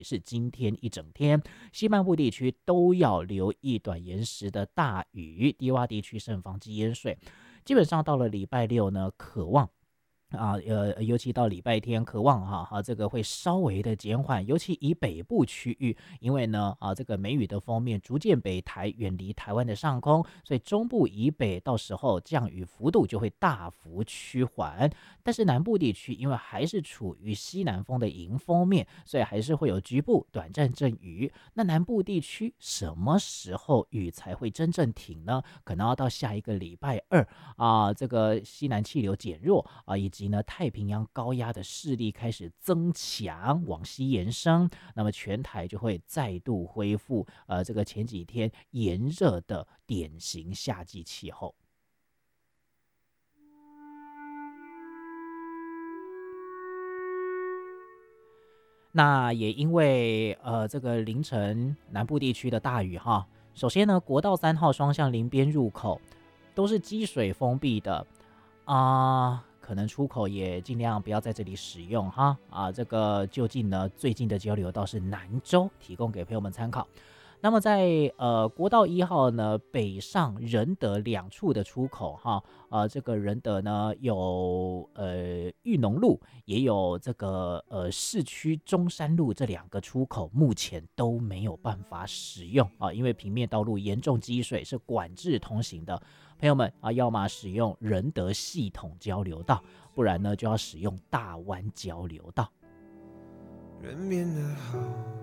是今天一整天，西半部地区都要留意短延时的大雨，低洼地区慎防积淹水。基本上到了礼拜六呢，渴望尤其到礼拜天，渴望这个会稍微的减缓，尤其以北部区域，因为呢这个梅雨的锋面逐渐北抬，远离台湾的上空，所以中部以北到时候降雨幅度就会大幅趋缓。但是南部地区因为还是处于西南风的迎风面，所以还是会有局部短暂阵雨。那南部地区什么时候雨才会真正停呢？可能要到下一个礼拜二这个西南气流减弱以及呢太平洋高压的势力开始增强，往西延伸，那么全台就会再度恢复这个前几天炎热的典型夏季气候。那也因为这个凌晨南部地区的大雨首先呢，国道3号双向林边入口都是积水封闭的可能出口也尽量不要在这里使用这个就近呢最近的交流道是南州，提供给朋友们参考。那么在国道1号呢北上仁德2处的出口这个仁德呢有裕农路，也有这个市区中山路，这2个出口目前都没有办法使用因为平面道路严重积水，是管制通行的。朋友们要么使用仁德系统交流道，不然呢就要使用大湾交流道。人变得好